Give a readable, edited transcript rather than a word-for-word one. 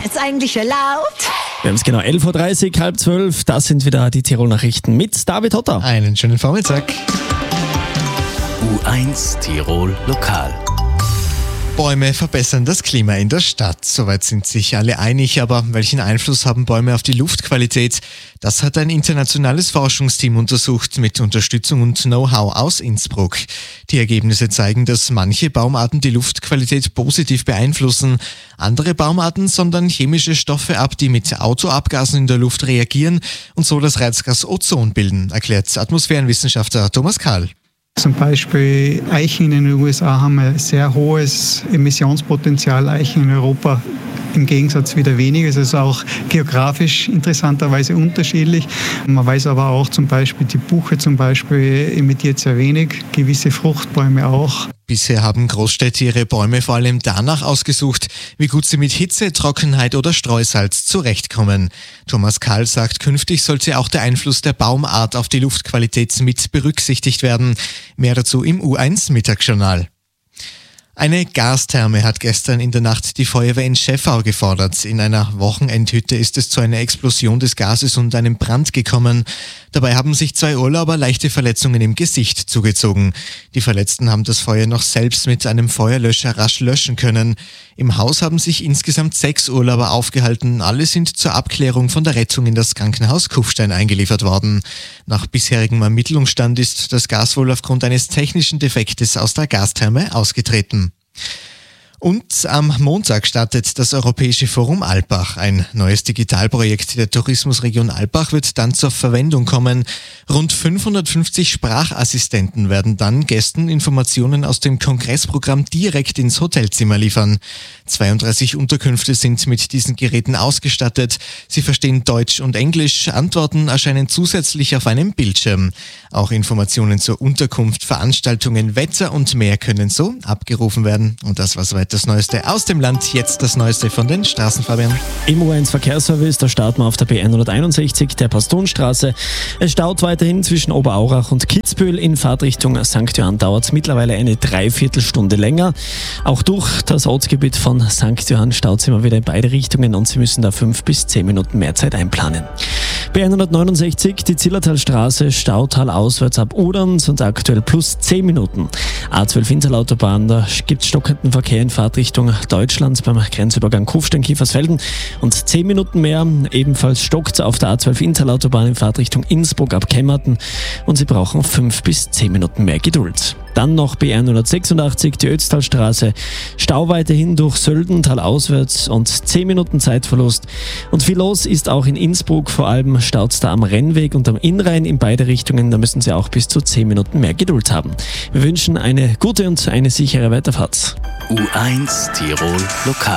Ist eigentlich erlaubt? Wir haben es genau 11.30 Uhr, halb 12. Das sind wieder die Tirol-Nachrichten mit David Hotter. Einen schönen Vormittag. U1 Tirol Lokal. Bäume verbessern das Klima in der Stadt. Soweit sind sich alle einig, aber welchen Einfluss haben Bäume auf die Luftqualität? Das hat ein internationales Forschungsteam untersucht mit Unterstützung und Know-how aus Innsbruck. Die Ergebnisse zeigen, dass manche Baumarten die Luftqualität positiv beeinflussen. Andere Baumarten sondern chemische Stoffe ab, die mit Autoabgasen in der Luft reagieren und so das Reizgas Ozon bilden, erklärt Atmosphärenwissenschaftler Thomas Kahl. Zum Beispiel Eichen in den USA haben ein sehr hohes Emissionspotenzial, Eichen in Europa im Gegensatz wieder weniger. Es ist auch geografisch interessanterweise unterschiedlich. Man weiß aber auch zum Beispiel, die Buche zum Beispiel emittiert sehr wenig, gewisse Fruchtbäume auch. Bisher haben Großstädte ihre Bäume vor allem danach ausgesucht, wie gut sie mit Hitze, Trockenheit oder Streusalz zurechtkommen. Thomas Kahl sagt, künftig sollte auch der Einfluss der Baumart auf die Luftqualität mit berücksichtigt werden. Mehr dazu im U1 Mittagsjournal. Eine Gastherme hat gestern in der Nacht die Feuerwehr in Schäffau gefordert. In einer Wochenendhütte ist es zu einer Explosion des Gases und einem Brand gekommen. Dabei haben sich 2 Urlauber leichte Verletzungen im Gesicht zugezogen. Die Verletzten haben das Feuer noch selbst mit einem Feuerlöscher rasch löschen können. Im Haus haben sich insgesamt 6 Urlauber aufgehalten. Alle sind zur Abklärung von der Rettung in das Krankenhaus Kufstein eingeliefert worden. Nach bisherigem Ermittlungsstand ist das Gas wohl aufgrund eines technischen Defektes aus der Gastherme ausgetreten. Und am Montag startet das Europäische Forum Alpbach. Ein neues Digitalprojekt der Tourismusregion Alpbach wird dann zur Verwendung kommen. Rund 550 Sprachassistenten werden dann Gästen Informationen aus dem Kongressprogramm direkt ins Hotelzimmer liefern. 32 Unterkünfte sind mit diesen Geräten ausgestattet. Sie verstehen Deutsch und Englisch. Antworten erscheinen zusätzlich auf einem Bildschirm. Auch Informationen zur Unterkunft, Veranstaltungen, Wetter und mehr können so abgerufen werden. Und das war soweit das Neueste aus dem Land. Jetzt das Neueste von den Straßen, Fabian. Im U1 Verkehrsservice, da starten wir auf der B161, der Pastonstraße. Es staut weiterhin zwischen Oberaurach und Kitzbühel. In Fahrtrichtung St. Johann dauert es mittlerweile eine Dreiviertelstunde länger. Auch durch das Ortsgebiet von St. Johann staut es immer wieder in beide Richtungen und Sie müssen da 5 bis 10 Minuten mehr Zeit einplanen. B169, die Zillertalstraße, Stautal auswärts ab Udern, sind aktuell plus 10 Minuten. A12 Interlautobahn, da gibt es stockenden Verkehr in Fahrtrichtung Deutschland beim Grenzübergang Kufstein-Kiefersfelden und 10 Minuten mehr. Ebenfalls stockt auf der A12 Interlautobahn in Fahrtrichtung Innsbruck ab Kemmerten und Sie brauchen 5 bis 10 Minuten mehr Geduld. Dann noch B186, die Ötztalstraße, Stau weiterhin durch Söldental auswärts und 10 Minuten Zeitverlust. Und viel los ist auch in Innsbruck, vor allem staut es da am Rennweg und am Innrhein in beide Richtungen, da müssen Sie auch bis zu 10 Minuten mehr Geduld haben. Wir wünschen eine gute und eine sichere Weiterfahrt. U1 Tirol Lokal.